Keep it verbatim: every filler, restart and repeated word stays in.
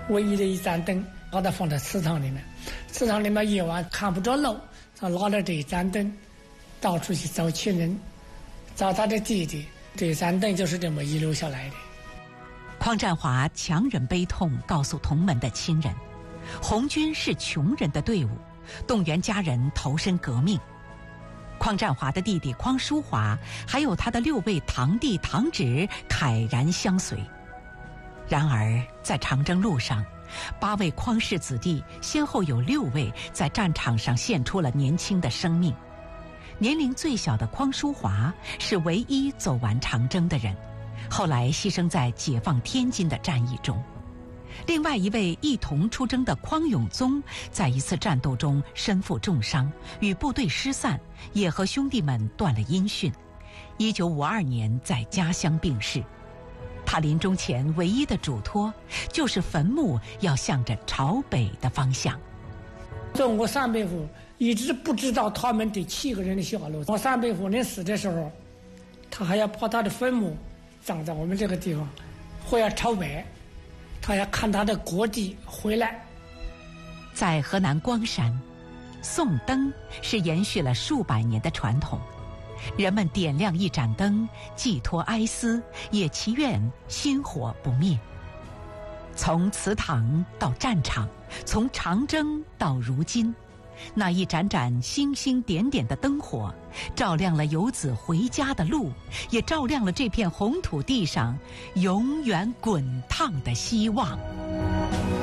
唯一的一盏灯，把它放在祠堂里面。祠堂里面夜晚看不着路，他拿着这一盏灯，到处去找亲人，找他的弟弟。这盏灯就是这么遗留下来的。 匡占华强忍悲痛，告诉同门的亲人，红军是穷人的队伍，动员家人投身革命。匡占华的弟弟匡淑华，还有他的六位堂弟堂侄慨然相随。然而，在长征路上，八位匡氏子弟先后有六位在战场上献出了年轻的生命。年龄最小的匡淑华是唯一走完长征的人，后来牺牲在解放天津的战役中。另外一位一同出征的匡永宗，在一次战斗中身负重伤，与部队失散，也和兄弟们断了音讯。一九五二年在家乡病逝。他临终前唯一的嘱托，就是坟墓要向着朝北的方向。 中国三百户一直不知道他们这七个人的下落。我三百户人死的时候，他还要把他的坟墓葬在我们这个地方，会要朝北，他要看他的国籍回来。 在河南光山，送灯是延续了数百年的传统。人们点亮一盏灯，寄托哀思，也祈愿薪火不灭。从祠堂到战场，从长征到如今，那一盏盏星星点点的灯火，照亮了游子回家的路，也照亮了这片红土地上永远滚烫的希望。